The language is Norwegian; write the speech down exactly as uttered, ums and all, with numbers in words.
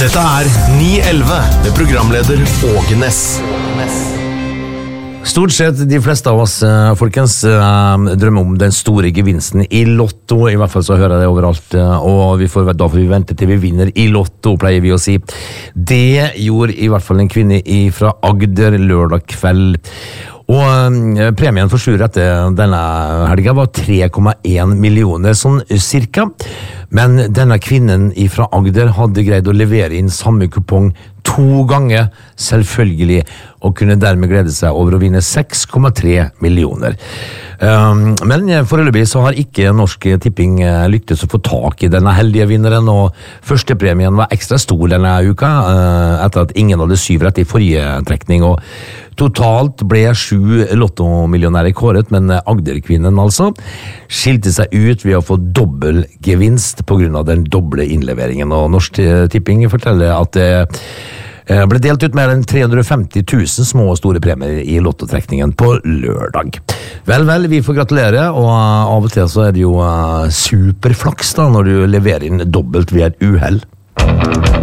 Dette er ni elleve med programleder Åge Ness. Stort sett de fleste av oss, eh, folkens, eh, drømmer om den store gevinsten i lotto. I hvert fall så hører jeg det overalt, eh, og vi får, da får vi vente til vi vinner i lotto, pleier vi å si. Det gjorde i hvert fall en kvinne i- fra Agder lørdag kveld. Og eh, premien for sju etter denne helga var tre komma en millioner, sånn cirka. Men denne kvinnen fra Agder hadde greid å levere inn samme kupong to ganger, selvfølgelig, og kunne dermed glede seg over å vinne seks komma tre millioner. Um, men foreløpig så har ikke Norsk Tipping uh, lyktes å få tak i denne heldige vinneren, og førstepremien var ekstra stor denne uka, uh, etter at ingen hadde syv rett i forrige trekning, og totalt ble sju lottomillionærer kåret, men Agderkvinnen altså skilte seg ut ved å få dobbel gevinst på grunn av den doble innleveringen, og Norsk Tipping forteller at det ble delt ut mer enn tre hundre og femti tusen små og store premier i lottotrekningen på lørdag. Vel, vel, vi får gratulere, og av og til så er det jo superflaks da, når du leverer inn dobbelt ved et uhell.